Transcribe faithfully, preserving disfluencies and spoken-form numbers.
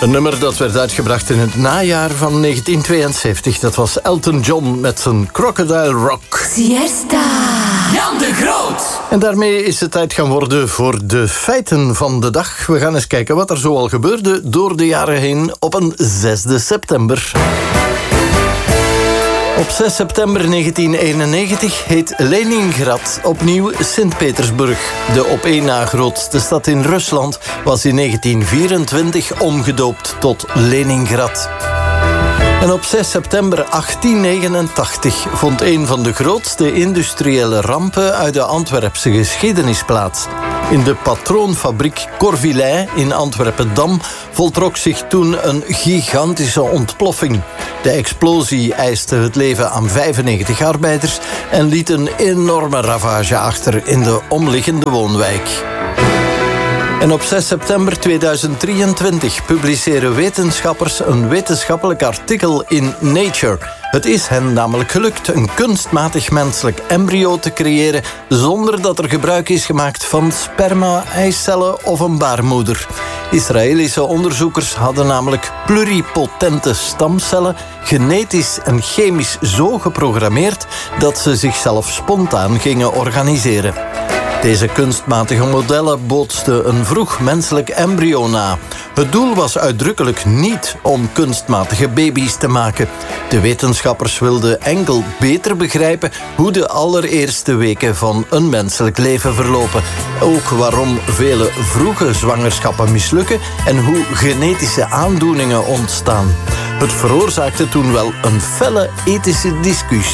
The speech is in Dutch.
Een nummer dat werd uitgebracht in het najaar van negentien tweeënzeventig. Dat was Elton John met zijn Crocodile Rock. Siesta. Jan de Groot. En daarmee is het tijd gaan worden voor de feiten van de dag. We gaan eens kijken wat er zoal gebeurde door de jaren heen op een zesde september. Op zes september negentien eenennegentig heet Leningrad opnieuw Sint-Petersburg. De op één na grootste stad in Rusland was in negentien vierentwintig omgedoopt tot Leningrad. En op zes september achttien negenentachtig vond een van de grootste industriële rampen uit de Antwerpse geschiedenis plaats. In de patroonfabriek Corvillei in Antwerpen-Dam voltrok zich toen een gigantische ontploffing. De explosie eiste het leven aan vijfennegentig arbeiders en liet een enorme ravage achter in de omliggende woonwijk. En op zes september tweeduizend drieëntwintig publiceren wetenschappers een wetenschappelijk artikel in Nature. Het is hen namelijk gelukt een kunstmatig menselijk embryo te creëren zonder dat er gebruik is gemaakt van sperma, eicellen of een baarmoeder. Israëlische onderzoekers hadden namelijk pluripotente stamcellen genetisch en chemisch zo geprogrammeerd dat ze zichzelf spontaan gingen organiseren. Deze kunstmatige modellen bootsten een vroeg menselijk embryo na. Het doel was uitdrukkelijk niet om kunstmatige baby's te maken. De wetenschappers wilden enkel beter begrijpen hoe de allereerste weken van een menselijk leven verlopen. Ook waarom vele vroege zwangerschappen mislukken en hoe genetische aandoeningen ontstaan. Het veroorzaakte toen wel een felle ethische discussie.